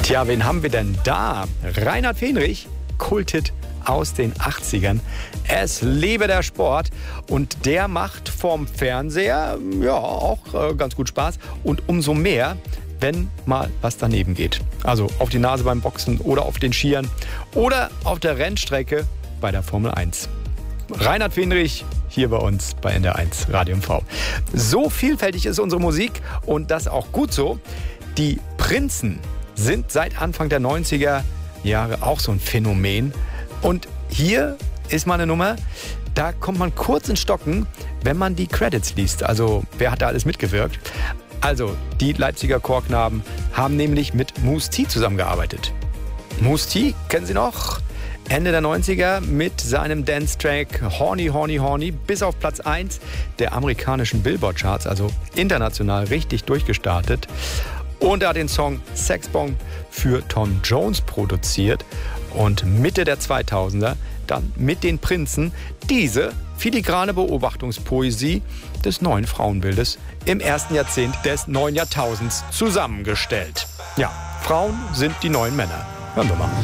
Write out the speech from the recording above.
Tja, wen haben wir denn da? Reinhard Fenrich, Kulthit aus den 80ern. Es lebe der Sport und der macht vorm Fernseher ja auch ganz gut Spaß und umso mehr, wenn mal was daneben geht. Also auf die Nase beim Boxen oder auf den Skiern oder auf der Rennstrecke bei der Formel 1. Reinhard Fenrich hier bei uns bei NDR1 Radio MV. So vielfältig ist unsere Musik und das auch gut so. Die Prinzen sind seit Anfang der 90er Jahre auch so ein Phänomen. Und hier ist mal eine Nummer, da kommt man kurz ins Stocken, wenn man die Credits liest. Also wer hat da alles mitgewirkt? Also die Leipziger Chorknaben haben nämlich mit Mousse T zusammengearbeitet. Mousse T, kennen Sie noch? Ende der 90er mit seinem Dance-Track Horny, Horny, Horny bis auf Platz 1 der amerikanischen Billboard-Charts, also international richtig durchgestartet. Und er hat den Song Sexbomb für Tom Jones produziert und Mitte der 2000er dann mit den Prinzen diese filigrane Beobachtungspoesie des neuen Frauenbildes im ersten Jahrzehnt des neuen Jahrtausends zusammengestellt. Ja, Frauen sind die neuen Männer. Hören wir mal.